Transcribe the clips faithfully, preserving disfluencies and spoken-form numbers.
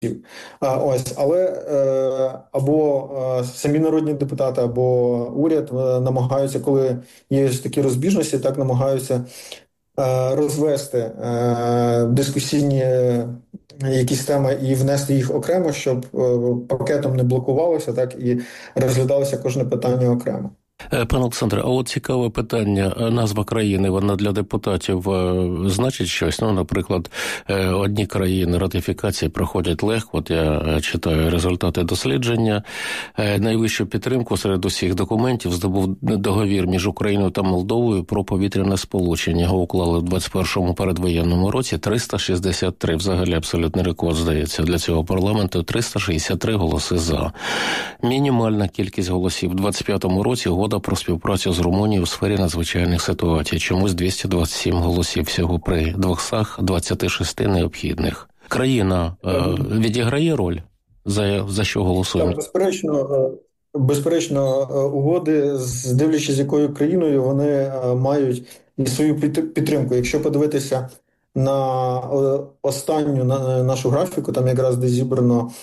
А, ось, але е, або е, самі народні депутати, або уряд е, намагаються, коли є такі розбіжності, так намагаються е, розвести е, дискусійні е, якісь теми і внести їх окремо, щоб е, пакетом не блокувалося, так і розглядалося кожне питання окремо. Пане Олександре, а от цікаве питання. Назва країни, вона для депутатів значить щось? Ну, наприклад, одні країни ратифікації проходять легко. От я читаю результати дослідження. Найвищу підтримку серед усіх документів здобув договір між Україною та Молдовою про повітряне сполучення. Його уклали в двадцять першому передвоєнному році триста шістдесят три. Взагалі абсолютний рекорд, здається, для цього парламенту. триста шістдесят три голоси за. Мінімальна кількість голосів в двадцять п'ятому році угода про співпрацю з Румунією у сфері надзвичайних ситуацій. Чомусь двісті двадцять сім голосів всього при двісті двадцять шість необхідних. Країна е, відіграє роль? За, за що голосуємо? Так, безперечно, безперечно, угоди, дивлячись з якою країною, вони мають і свою підтримку. Якщо подивитися на останню на нашу графіку, там якраз де зібрано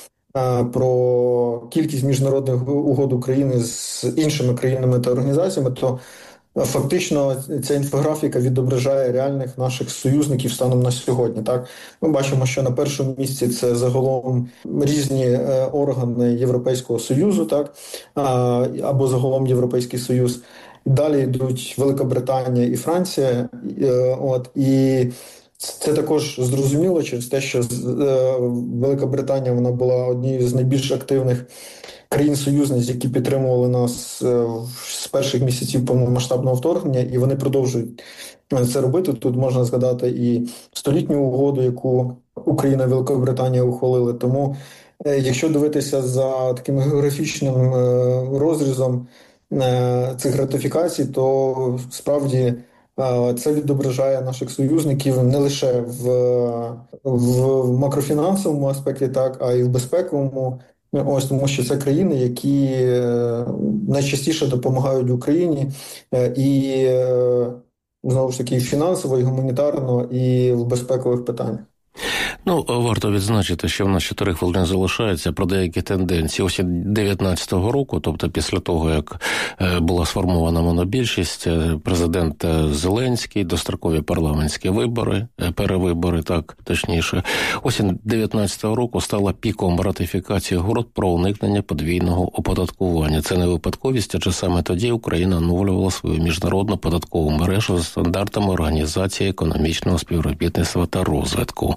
про кількість міжнародних угод України з іншими країнами та організаціями, то фактично ця інфографіка відображає реальних наших союзників станом на сьогодні. Так, ми бачимо, що на першому місці це загалом різні органи Європейського Союзу, так, або загалом Європейський Союз. Далі йдуть Велика Британія і Франція. От, і це також зрозуміло через те, що Велика Британія вона була однією з найбільш активних країн-союзниць, які підтримували нас з перших місяців повномасштабного вторгнення, і вони продовжують це робити. Тут можна згадати і столітню угоду, яку Україна і Велика Британія ухвалили. Тому, якщо дивитися за таким географічним розрізом цих ратифікацій, то справді це відображає наших союзників не лише в, в макрофінансовому аспекті, так, а й в безпековому. Ось, тому що це країни, які найчастіше допомагають Україні і, знову ж таки, фінансово, і гуманітарно, і в безпекових питаннях. Ну, варто відзначити, що в нас чотири хвилини залишається про деякі тенденції. Ось дев'ятнадцятого року, тобто після того, як була сформована монобільшість, президент Зеленський, дострокові парламентські вибори, перевибори, так, точніше. Осінь дев'ятнадцятого року стала піком ратифікації угод про уникнення подвійного оподаткування. Це не випадковість, адже саме тоді Україна оновлювала свою міжнародну податкову мережу за стандартами Організації економічного співробітництва та розвитку.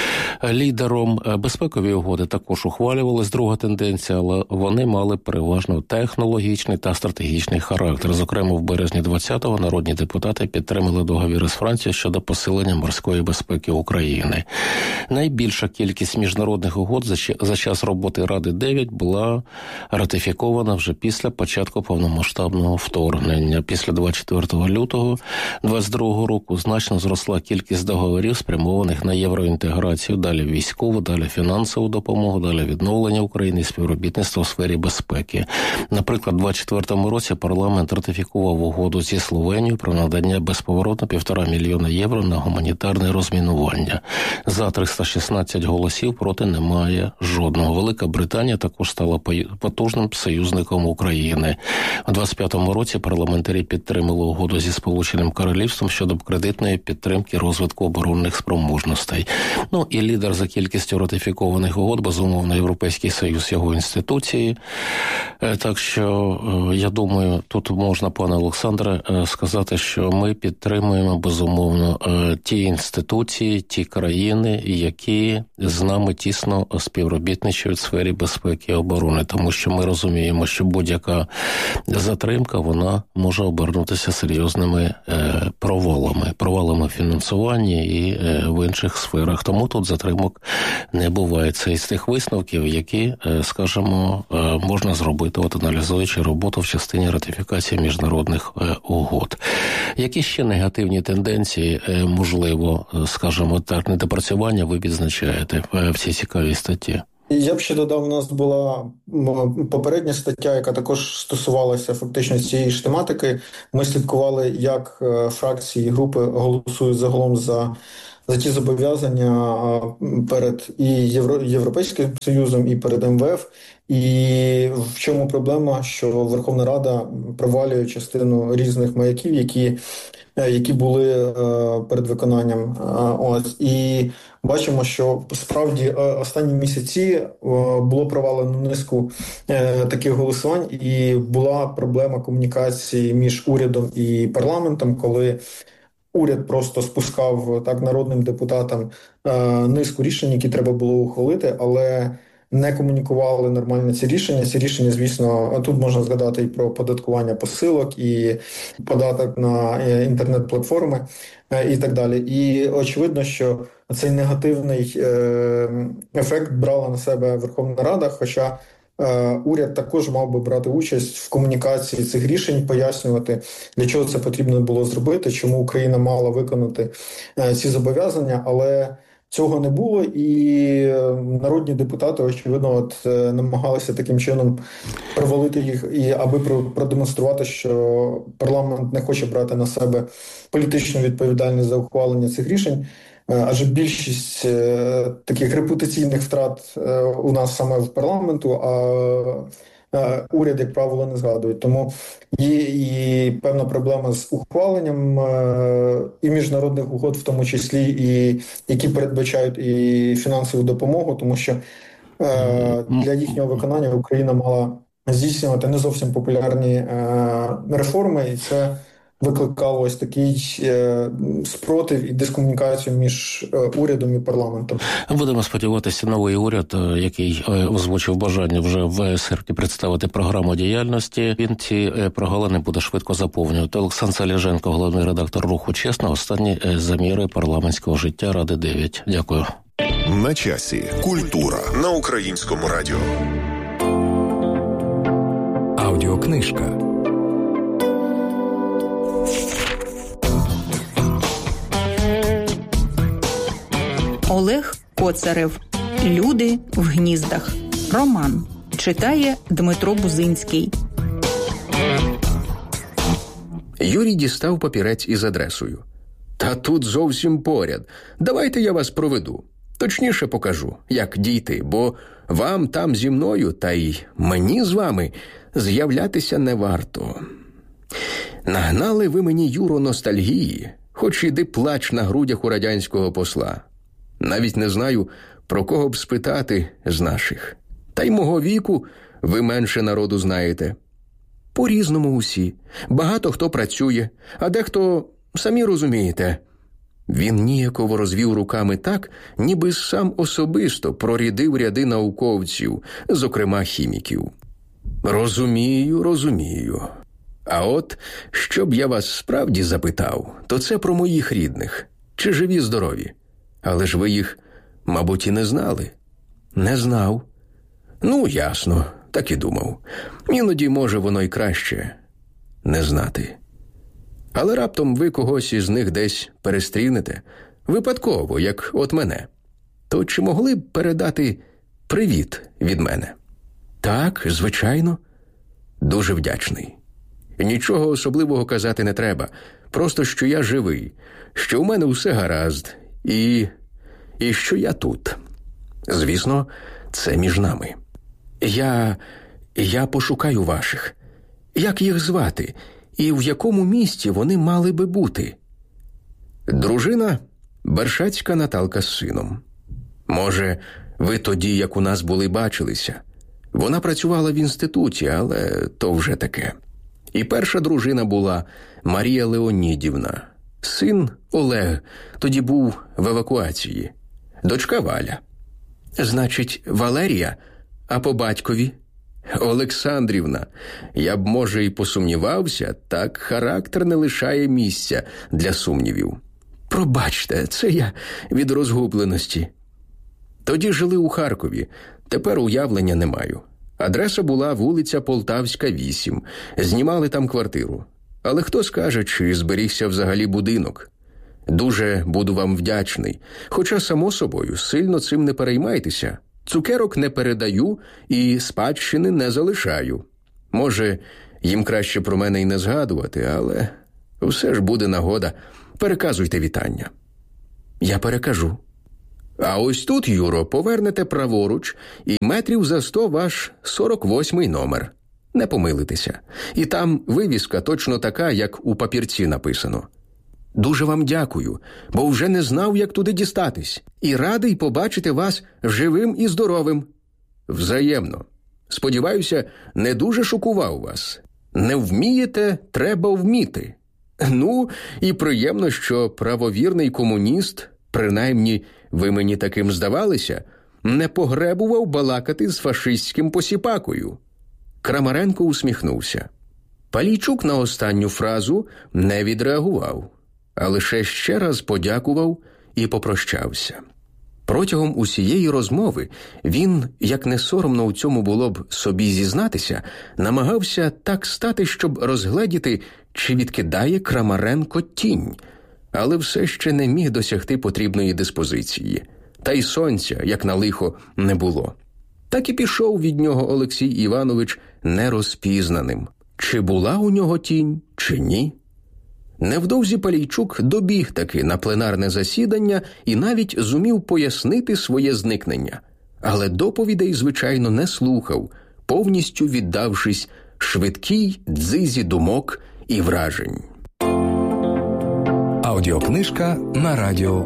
Лідером безпекової угоди також ухвалювалась друга тенденція, але вони мали переважно технологічний та стратегічний характер. Зокрема, в березні двадцятого народні депутати підтримали договір із Францією щодо посилення морської безпеки України. Найбільша кількість міжнародних угод за час роботи Ради дев'ять була ратифікована вже після початку повномасштабного вторгнення. Після двадцять четвертого лютого двадцять другого року значно зросла кількість договорів, спрямованих на євроінтеграцію, далі військову, далі фінансову допомогу, далі відновлення України і співробітництво у сфері безпеки. Наприклад, у двадцять четвертому році парламент ратифікував угоду зі Словенією про надання безповоротно півтора мільйона євро на гуманітарне розмінування. За триста шістнадцять голосів, проти немає жодного. Велика Британія також стала потужним союзником України. У двадцять п'ятому році парламентарі підтримали угоду зі Сполученим Королівством щодо кредитної підтримки розвитку оборонних спроможностей. Ну і лідер за кількістю ратифікованих угод, безумовно, Європейський Союз, його інституції. Так що, я думаю, тут можна, пане Олександре, сказати, що ми підтримуємо, безумовно, ті інституції, ті країни, які з нами тісно співробітничають в сфері безпеки і оборони, тому що ми розуміємо, що будь-яка затримка, вона може обернутися серйозними провалами, провалами в фінансуванні і в інших сферах. Тому тут затримок не буває. Це із тих висновків, які, скажімо, можна зробити, от аналізуючи роботу в частині ратифікації міжнародних угод. Які ще негативні тенденції, можливо, скажімо так, недопрацювання ви відзначаєте в цій цікавій статті? Я б ще додав, у нас була попередня стаття, яка також стосувалася фактично цієї ж тематики. Ми слідкували, як фракції і групи голосують загалом за за ті зобов'язання перед і Євро, Європейським Союзом, і перед ем ве еф. І в чому проблема, що Верховна Рада провалює частину різних маяків, які, які були перед виконанням. Ось. І бачимо, що справді останні місяці було провалено низку таких голосувань, і була проблема комунікації між урядом і парламентом, коли уряд просто спускав так народним депутатам низку рішень, які треба було ухвалити, але не комунікували нормально ці рішення. Ці рішення, звісно, тут можна згадати і про оподаткування посилок, і податок на інтернет-платформи, і так далі. І очевидно, що цей негативний ефект брала на себе Верховна Рада, хоча уряд також мав би брати участь в комунікації цих рішень, пояснювати, для чого це потрібно було зробити, чому Україна мала виконати ці зобов'язання, але цього не було, і народні депутати, очевидно, от намагалися таким чином провалити їх, і аби продемонструвати, що парламент не хоче брати на себе політичну відповідальність за ухвалення цих рішень. Адже більшість е, таких репутаційних втрат е, у нас саме в парламенту, а е, уряд, як правило, не згадують. Тому є і певна проблема з ухваленням е, і міжнародних угод, в тому числі, і які передбачають і фінансову допомогу, тому що е, для їхнього виконання Україна мала здійснювати не зовсім популярні е, реформи, і це викликало ось такий е, спротив і дискомунікацію між е, урядом і парламентом. Будемо сподіватися, новий уряд, який озвучив бажання вже в серпні представити програму діяльності, він ці прогалини буде швидко заповнювати. Олександр Саліженко, головний редактор «Руху Чесно», останні заміри парламентського життя Ради дев'ять. Дякую. На часі. Культура на Українському радіо. Аудіокнижка. Олег Коцарев. Люди в гніздах. Роман. Читає Дмитро Бузинський. Юрій дістав папірець із адресою. Та тут зовсім поряд. Давайте я вас проведу. Точніше покажу, як дійти, бо вам там зі мною, та й мені з вами з'являтися не варто. Нагнали ви мені, Юро, ностальгії, хоч іди плач на грудях у радянського посла. Навіть не знаю, про кого б спитати з наших. Та й мого віку ви менше народу знаєте. По-різному усі. Багато хто працює, а дехто, самі розумієте. Він ніяково розвів руками так, ніби сам особисто прорядив ряди науковців, зокрема хіміків. Розумію, розумію. А от, щоб я вас справді запитав, то це про моїх рідних. Чи живі, здорові? Але ж ви їх, мабуть, і не знали. Не знав. Ну, ясно, так і думав. Іноді, може, воно й краще не знати. Але раптом ви когось із них десь перестрінете, випадково, як от мене. То чи могли б передати привіт від мене? Так, звичайно. Дуже вдячний. Нічого особливого казати не треба. Просто, що я живий, що у мене усе гаразд. І... і що я тут. Звісно, це між нами. Я... я пошукаю ваших. Як їх звати? І в якому місті вони мали би бути? Дружина – Бершацька Наталка з сином. Може, ви тоді, як у нас були, бачилися. Вона працювала в інституті, але то вже таке. І перша дружина була Марія Леонідівна. Син Олег тоді був в евакуації. Дочка Валя. Значить, Валерія, а по батькові? Олександрівна. Я б, може, і посумнівався, так характер не лишає місця для сумнівів. Пробачте, це я від розгубленості. Тоді жили у Харкові, тепер уявлення не маю. Адреса була вулиця Полтавська, вісім. Знімали там квартиру. Але хто скаже, чи зберігся взагалі будинок? Дуже буду вам вдячний. Хоча, само собою, сильно цим не переймайтеся. Цукерок не передаю і спадщини не залишаю. Може, їм краще про мене й не згадувати, але все ж буде нагода. Переказуйте вітання. Я перекажу. А ось тут, Юро, повернете праворуч, і метрів за сто ваш сорок восьмий номер. Не помилитеся. І там вивіска точно така, як у папірці написано. Дуже вам дякую, бо вже не знав, як туди дістатись. І радий побачити вас живим і здоровим. Взаємно. Сподіваюся, не дуже шокував вас. Не вмієте, треба вміти. Ну, і приємно, що правовірний комуніст, принаймні ви мені таким здавалися, не погребував балакати з фашистським посіпакою. Крамаренко усміхнувся. Палійчук на останню фразу не відреагував, а лише ще раз подякував і попрощався. Протягом усієї розмови він, як не соромно у цьому було б собі зізнатися, намагався так стати, щоб розгледіти, чи відкидає Крамаренко тінь, але все ще не міг досягти потрібної диспозиції. Та й сонця, як на лихо, не було. Так і пішов від нього Олексій Іванович нерозпізнаним. Чи була у нього тінь, чи ні? Невдовзі Палійчук добіг таки на пленарне засідання і навіть зумів пояснити своє зникнення. Але доповідей, звичайно, не слухав, повністю віддавшись швидкій дзизі думок і вражень. Аудіокнижка на радіо.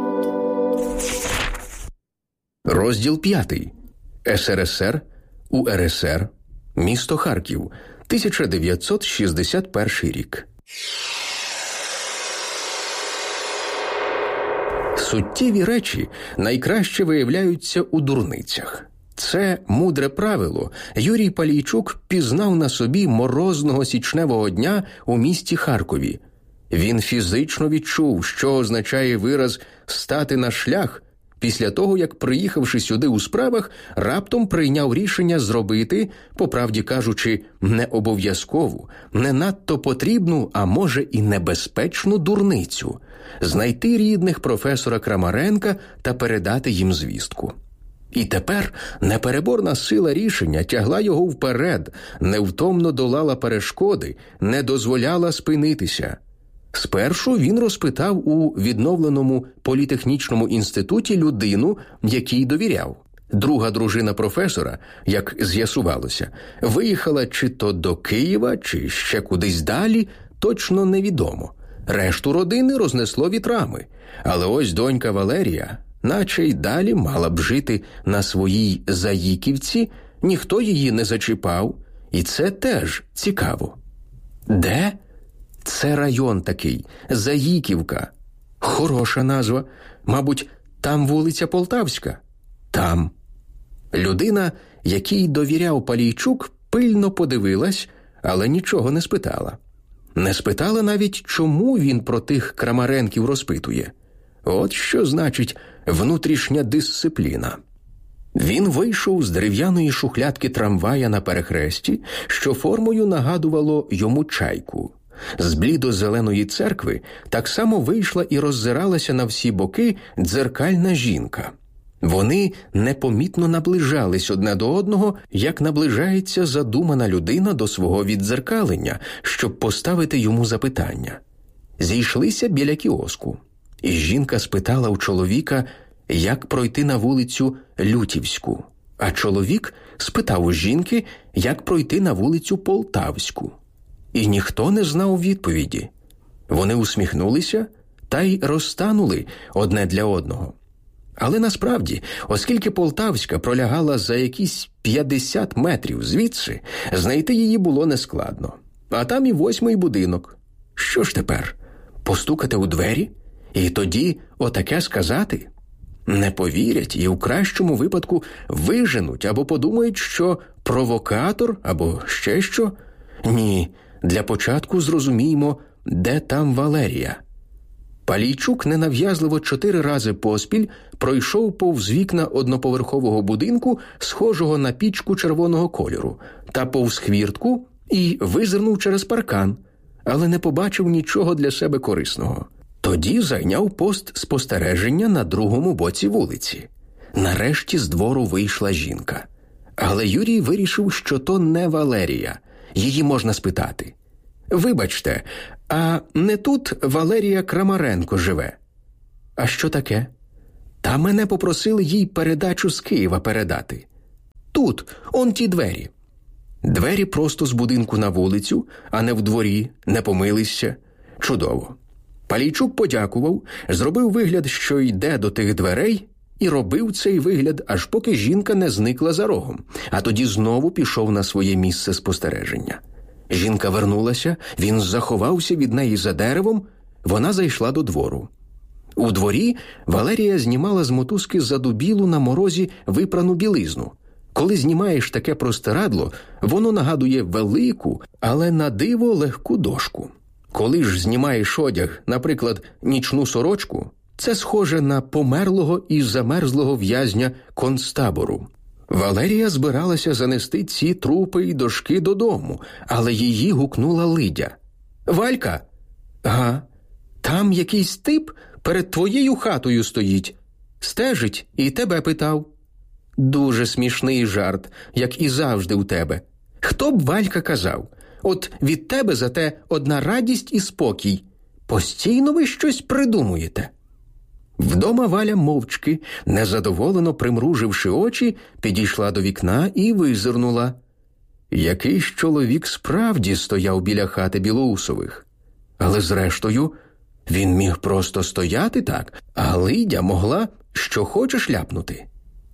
Розділ п'ятий. ес ер ес ер, у ер ес ер, місто Харків, тисяча дев'ятсот шістдесят перший рік. Суттєві речі найкраще виявляються у дурницях. Це мудре правило Юрій Палійчук пізнав на собі морозного січневого дня у місті Харкові. Він фізично відчув, що означає вираз «стати на шлях», після того, як, приїхавши сюди у справах, раптом прийняв рішення зробити, по правді кажучи, не обов'язкову, не надто потрібну, а може і небезпечну дурницю – знайти рідних професора Крамаренка та передати їм звістку. І тепер непереборна сила рішення тягла його вперед, невтомно долала перешкоди, не дозволяла спинитися. Спершу він розпитав у відновленому політехнічному інституті людину, якій довіряв. Друга дружина професора, як з'ясувалося, виїхала чи то до Києва, чи ще кудись далі, точно невідомо. Решту родини рознесло вітрами. Але ось донька Валерія, наче й далі мала б жити на своїй Заїківці, ніхто її не зачіпав, і це теж цікаво. Де? Це район такий, Заїківка. Хороша назва. Мабуть, там вулиця Полтавська? Там. Людина, якій довіряв Палійчук, пильно подивилась, але нічого не спитала. Не спитала навіть, чому він про тих Крамаренків розпитує. От що значить внутрішня дисципліна. Він вийшов з дерев'яної шухлядки трамвая на перехресті, що формою нагадувало йому чайку. З блідо-зеленої церкви так само вийшла і роззиралася на всі боки дзеркальна жінка. Вони непомітно наближались одне до одного, як наближається задумана людина до свого віддзеркалення, щоб поставити йому запитання. Зійшлися біля кіоску, і жінка спитала у чоловіка, як пройти на вулицю Лютівську, а чоловік спитав у жінки, як пройти на вулицю Полтавську. І ніхто не знав відповіді. Вони усміхнулися та й розтанули одне для одного. Але насправді, оскільки Полтавська пролягала за якісь п'ятдесят метрів звідси, знайти її було нескладно. А там і восьмий будинок. Що ж тепер? Постукати у двері? І тоді отаке сказати? Не повірять і в кращому випадку виженуть або подумають, що провокатор або ще що? Ні, для початку зрозуміємо, де там Валерія. Палійчук ненав'язливо чотири рази поспіль пройшов повз вікна одноповерхового будинку, схожого на пічку червоного кольору, та повз хвіртку і визирнув через паркан, але не побачив нічого для себе корисного. Тоді зайняв пост спостереження на другому боці вулиці. Нарешті з двору вийшла жінка. Але Юрій вирішив, що то не Валерія. Її можна спитати. «Вибачте, а не тут Валерія Крамаренко живе?» А що таке? Та мене попросили їй передачу з Києва передати. Тут, он ті двері. Двері просто з будинку на вулицю, а не в дворі, не помилися. Чудово. Палійчук подякував, зробив вигляд, що йде до тих дверей, і робив цей вигляд, аж поки жінка не зникла за рогом, а тоді знову пішов на своє місце спостереження. Жінка вернулася, він заховався від неї за деревом, вона зайшла до двору. У дворі Валерія знімала з мотузки задубілу на морозі випрану білизну. Коли знімаєш таке простирадло, воно нагадує велику, але на диво легку дошку. Коли ж знімаєш одяг, наприклад, нічну сорочку, це схоже на померлого і замерзлого в'язня концтабору. Валерія збиралася занести ці трупи й дошки додому, але її гукнула Лидя. «Валька!» «Га? Там якийсь тип перед твоєю хатою стоїть. Стежить і тебе питав». «Дуже смішний жарт, як і завжди у тебе. Хто б, Валька, казав? От від тебе зате одна радість і спокій. Постійно ви щось придумуєте». Вдома Валя мовчки, незадоволено примруживши очі, підійшла до вікна і визирнула. Якийсь чоловік справді стояв біля хати Білоусових. Але зрештою, він міг просто стояти так, а Лидя могла що хочеш ляпнути.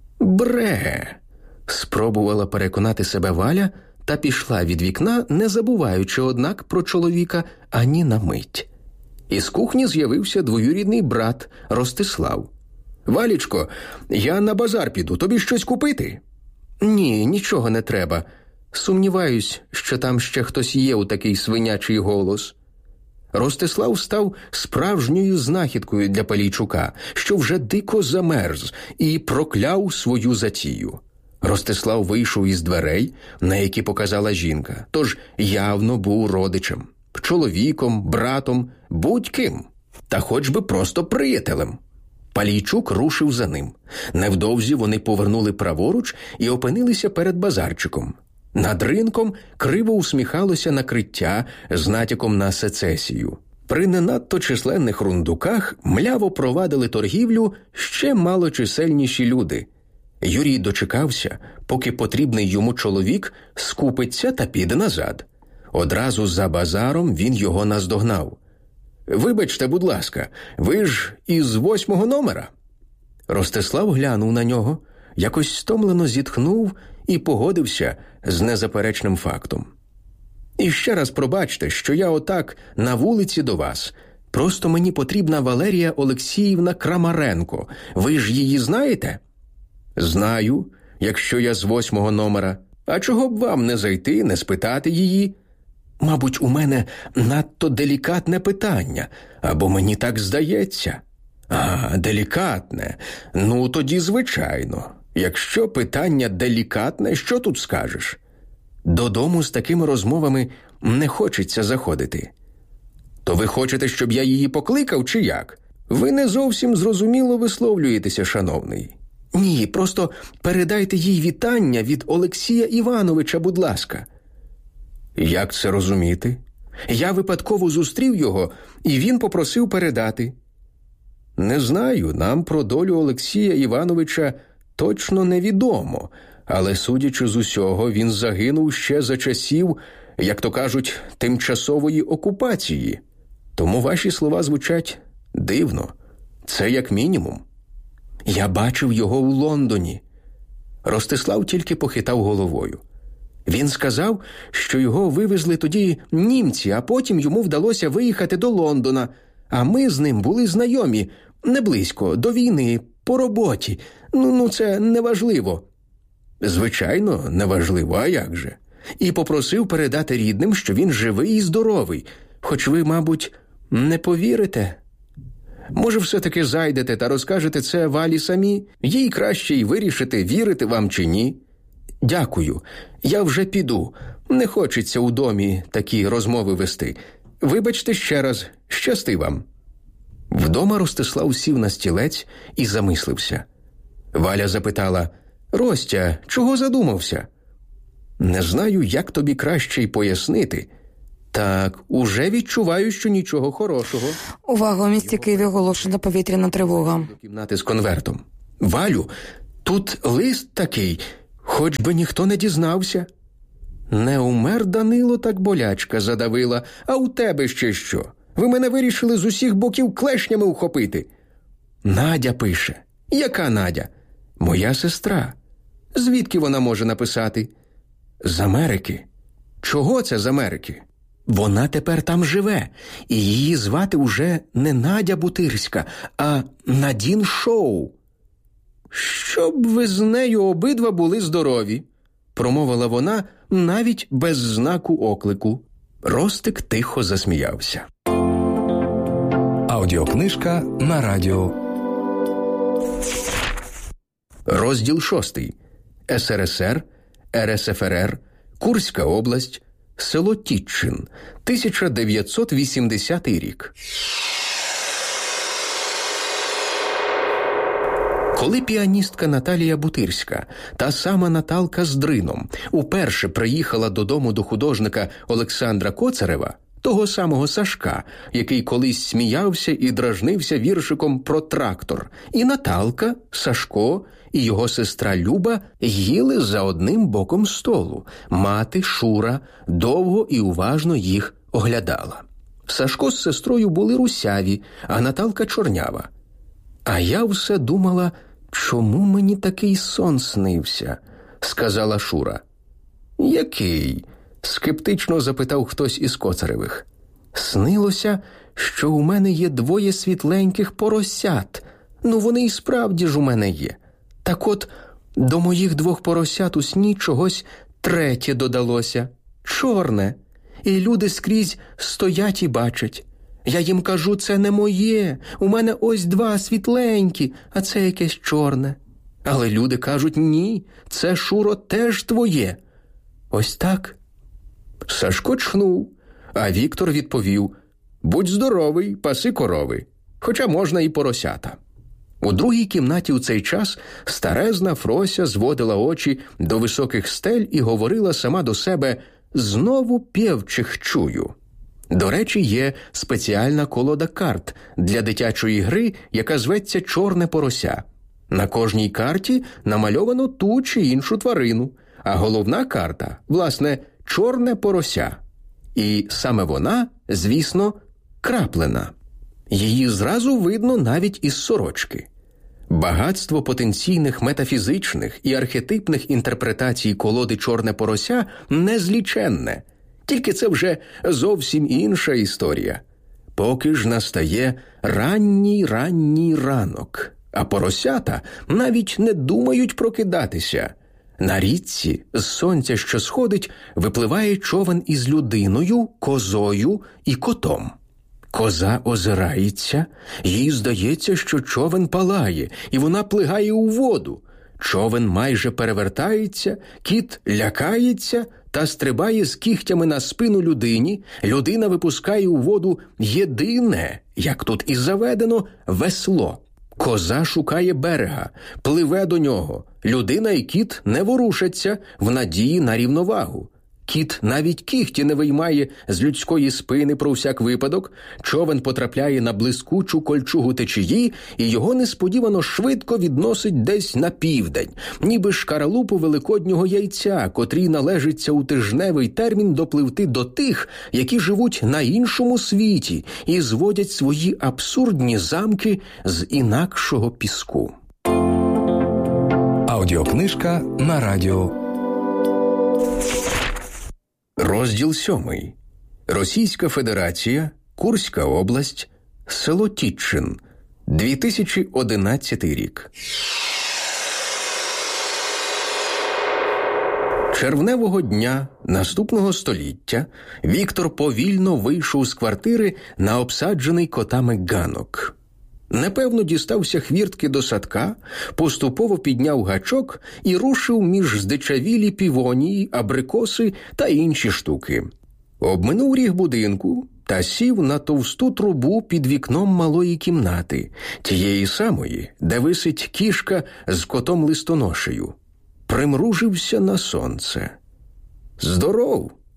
«Бре!» – спробувала переконати себе Валя та пішла від вікна, не забуваючи, однак, про чоловіка ані на мить. Із кухні з'явився двоюрідний брат Ростислав. «Валічко, я на базар піду, тобі щось купити?» «Ні, нічого не треба. Сумніваюсь, що там ще хтось є у такий свинячий голос». Ростислав став справжньою знахідкою для Палійчука, що вже дико замерз, і прокляв свою затію. Ростислав вийшов із дверей, на які показала жінка, тож явно був родичем, чоловіком, братом, будь-ким, та хоч би просто приятелем. Палійчук рушив за ним. Невдовзі вони повернули праворуч і опинилися перед базарчиком. Над ринком криво усміхалося накриття з натяком на сецесію. При не надто численних рундуках мляво провадили торгівлю ще малочисельніші люди. Юрій дочекався, поки потрібний йому чоловік скупиться та піде назад. Одразу за базаром він його наздогнав. «Вибачте, будь ласка, ви ж із восьмого номера?» Ростислав глянув на нього, якось стомлено зітхнув і погодився з незаперечним фактом. «І ще раз пробачте, що я отак на вулиці до вас. Просто мені потрібна Валерія Олексіївна Крамаренко. Ви ж її знаєте?» «Знаю, якщо я з восьмого номера. А чого б вам не зайти, не спитати її?» «Мабуть, у мене надто делікатне питання, або мені так здається». «А, делікатне? Ну, тоді звичайно. Якщо питання делікатне, що тут скажеш?» «Додому з такими розмовами не хочеться заходити». «То ви хочете, щоб я її покликав, чи як? Ви не зовсім зрозуміло висловлюєтеся, шановний». «Ні, просто передайте їй вітання від Олексія Івановича, будь ласка». «Як це розуміти?» «Я випадково зустрів його, і він попросив передати». «Не знаю, нам про долю Олексія Івановича точно невідомо, але, судячи з усього, він загинув ще за часів, як то кажуть, тимчасової окупації. Тому ваші слова звучать дивно. Це як мінімум». «Я бачив його у Лондоні». Ростислав тільки похитав головою. «Він сказав, що його вивезли тоді німці, а потім йому вдалося виїхати до Лондона, а ми з ним були знайомі, не близько, до війни, по роботі. Ну, ну це неважливо». «Звичайно, неважливо, а як же?» «І попросив передати рідним, що він живий і здоровий, хоч ви, мабуть, не повірите». «Може, все-таки зайдете та розкажете це Валі самі? Їй краще й вирішити, вірити вам чи ні». «Дякую. Я вже піду. Не хочеться у домі такі розмови вести. Вибачте ще раз. Щасти вам». Вдома Ростислав сів на стілець і замислився. Валя запитала: «Ростя, чого задумався?» «Не знаю, як тобі краще й пояснити. Так, уже відчуваю, що нічого хорошого. Увага, у місті Києві оголошена повітряна тривога. До кімнати з конвертом. Валю, тут лист такий, хоч би ніхто не дізнався. Не умер Данило, так болячка задавила, а у тебе ще що? Ви мене вирішили з усіх боків клешнями ухопити. Надя пише. Яка Надя? Моя сестра. Звідки вона може написати? З Америки. Чого це з Америки? Вона тепер там живе, і її звати уже не Надя Бутирська, а Надін Шоу. Щоб ви з нею обидва були здорові, промовила вона навіть без знаку оклику. Ростик тихо засміявся. Аудіокнижка на радіо. Розділ шостий. ес ер ес ер, ер ес еф ер ер, Курська область, село Тітчин, тисяча дев'ятсот вісімдесятий рік. Коли піаністка Наталія Бутирська, та сама Наталка з Дрином, уперше приїхала додому до художника Олександра Коцарева, того самого Сашка, який колись сміявся і дражнився віршиком про трактор, і Наталка, Сашко і його сестра Люба їли за одним боком столу. Мати Шура довго і уважно їх оглядала. Сашко з сестрою були русяві, а Наталка чорнява. «А я все думала, чому мені такий сон снився?» – сказала Шура. «Який?» – скептично запитав хтось із Коцаревих. «Снилося, що у мене є двоє світленьких поросят. Ну, вони і справді ж у мене є. Так от, до моїх двох поросят у сні чогось третє додалося. Чорне. І люди скрізь стоять і бачать. Я їм кажу, це не моє, у мене ось два світленькі, а це якесь чорне. Але люди кажуть, ні, це, Шуро, теж твоє. Ось так». Сашко чхнув, а Віктор відповів, будь здоровий, паси корови, хоча можна і поросята. У другій кімнаті у цей час старезна Фрося зводила очі до високих стель і говорила сама до себе, знову пєвчих чую. До речі, є спеціальна колода карт для дитячої гри, яка зветься «Чорне порося». На кожній карті намальовано ту чи іншу тварину, а головна карта, власне, «Чорне порося». І саме вона, звісно, краплена. Її зразу видно навіть із сорочки. Багатство потенційних метафізичних і архетипних інтерпретацій колоди «Чорне порося» незліченне. Тільки це вже зовсім інша історія. Поки ж настає ранній-ранній ранок, а поросята навіть не думають прокидатися. На річці з сонця, що сходить, випливає човен із людиною, козою і котом. Коза озирається, їй здається, що човен палає, і вона плигає у воду. Човен майже перевертається, кіт лякається та стрибає з кігтями на спину людині, людина випускає у воду єдине, як тут і заведено, весло. Коза шукає берега, пливе до нього, людина і кіт не ворушаться в надії на рівновагу. Кіт навіть кігті не виймає з людської спини про всяк випадок, човен потрапляє на блискучу кольчугу течії і його несподівано швидко відносить десь на південь, ніби шкаралупу великоднього яйця, котрій належиться у тижневий термін допливти до тих, які живуть на іншому світі і зводять свої абсурдні замки з інакшого піску. Аудіокнижка на радіо. Розділ сьомий. Російська Федерація, Курська область, село Тітчин, дві тисячі одинадцятий рік. Червневого дня наступного століття Віктор повільно вийшов з квартири на обсаджений котами ганок. Непевно дістався хвіртки до садка, поступово підняв гачок і рушив між здичавілі півонії, абрикоси та інші штуки. Обминув ріг будинку та сів на товсту трубу під вікном малої кімнати, тієї самої, де висить кішка з котом-листоношею. Примружився на сонце. «Здоров!»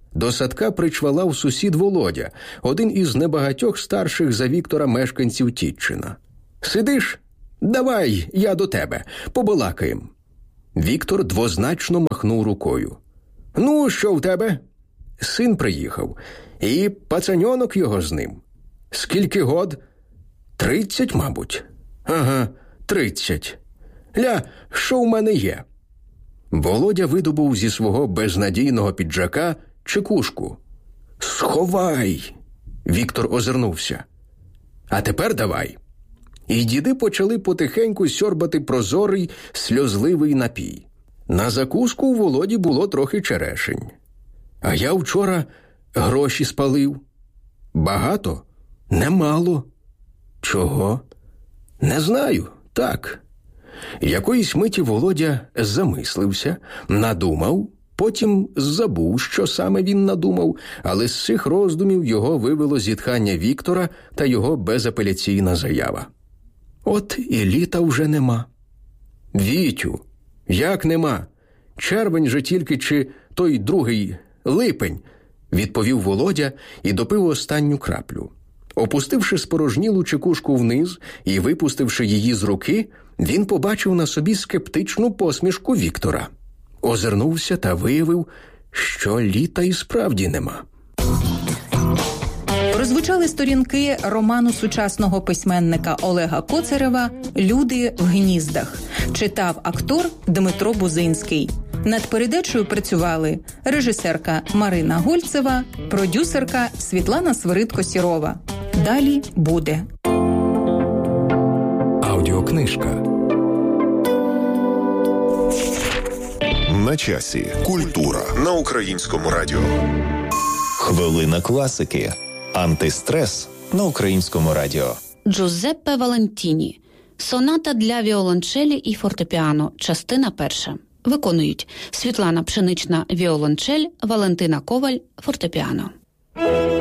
До садка причвалав сусід Володя, один із небагатьох старших за Віктора мешканців Тітчина. «Сидиш? Давай, я до тебе, побалакаєм». Віктор двозначно махнув рукою. «Ну, що в тебе?» Син приїхав, і пацаньонок його з ним. «Скільки год?» «Тридцять, мабуть». «Ага, тридцять. Ля, що в мене є?» Володя видобув зі свого безнадійного піджака чекушку. «Сховай!» Віктор озирнувся. «А тепер давай». І діди почали потихеньку сьорбати прозорий, сльозливий напій. На закуску у Володі було трохи черешень. «А я вчора гроші спалив». «Багато?» «Немало». «Чого?» «Не знаю, так». Якоїсь миті Володя замислився, надумав, потім забув, що саме він надумав, але з цих роздумів його вивело зітхання Віктора та його безапеляційна заява. «От і літа вже нема». «Вітю, як нема? Червень же тільки чи той другий липень», – відповів Володя і допив останню краплю. Опустивши спорожнілу чекушку вниз і випустивши її з руки, він побачив на собі скептичну посмішку Віктора. Озирнувся та виявив, що літа і справді нема. Прозвучали сторінки роману сучасного письменника Олега Коцарева «Люди в гніздах». Читав актор Дмитро Бузинський. Над передачею працювали режисерка Марина Гольцева, продюсерка Світлана Свиридко-Сірова. Далі буде. Аудіокнижка. На часі. Культура на Українському радіо. Хвилина класики. Антистрес на Українському радіо. Джузеппе Валентіні. Соната для віолончелі і фортепіано. Частина перша. Виконують Світлана Пшенична – віолончель, Валентина Коваль – фортепіано.